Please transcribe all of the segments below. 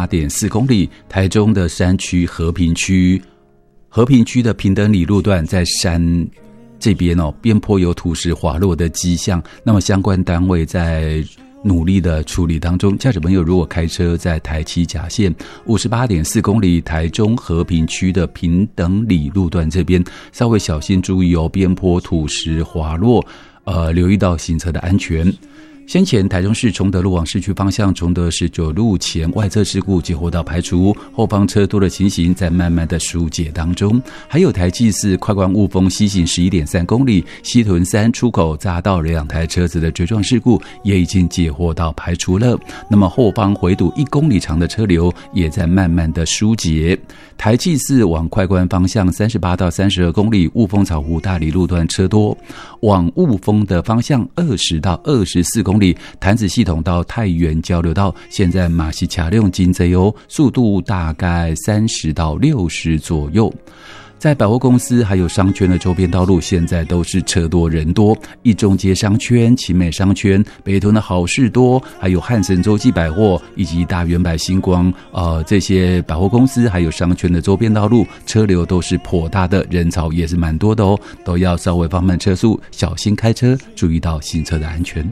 58.4公里，台中的山区和平区的平等里路段在山这边边坡有土石滑落的迹象，那么相关单位在努力的处理当中。驾驶朋友如果开车在台七甲线58.4公里台中和平区的平等里路段这边，稍微小心注意边坡土石滑落，留意到行车的安全。先前台中市崇德路往市区方向崇德19路前外侧事故截获到排除，后方车多的情形在慢慢的疏解当中。还有台七4快关雾峰西行11.3公里西屯3出口匝道2台车子的追撞事故也已经截获到排除了，那么后方回堵1公里长的车流也在慢慢的疏解。台七4往快关方向38到32公里雾峰草湖大里路段车多，往雾峰的方向20到24公里潭子系统到太原交流道现在马西卡用金贼速度大概30到60左右。在百货公司还有商圈的周边道路现在都是车多人多，一中街商圈、奇美商圈、北屯的好事多，还有汉神洲际百货以及大圆百星光这些百货公司还有商圈的周边道路车流都是颇大的，人潮也是蛮多的都要稍微放慢车速，小心开车，注意到行车的安全。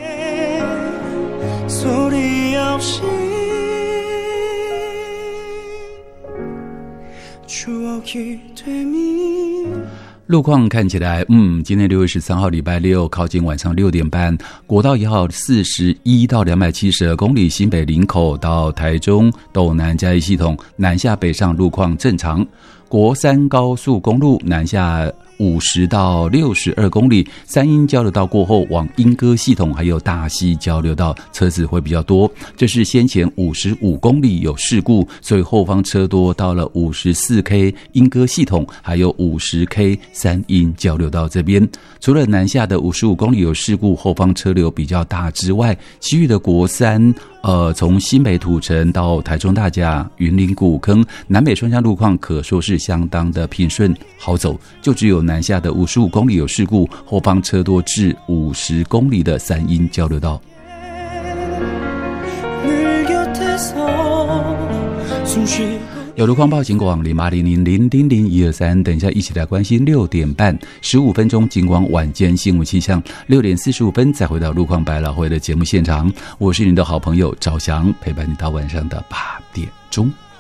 路况看起来今天6月13号礼拜六靠近晚上6点半，国道1号41到272公里新北林口到台中斗南嘉义系统南下北上路况正常，国三高速公路南下50到62公里，三鶯交流道过后往莺歌系统还有大溪交流道车子会比较多，这是先前55公里有事故，所以后方车多到了54K 莺歌系统还有50K 三鶯交流道这边。除了南下的55公里有事故，后方车流比较大之外，其余的国三从新北土城到台中大甲、云林古坑南北双向路况可说是相当的平顺好走，就只有南下的55公里有事故，后方车多至50公里的三鶯交流道。有路况报警广0800000123，等一下一起来关心6点半15分钟警广晚间新闻气象，6点45分再回到路况百老汇的节目现场，我是您的好朋友赵翔，陪伴你到晚上的8点钟。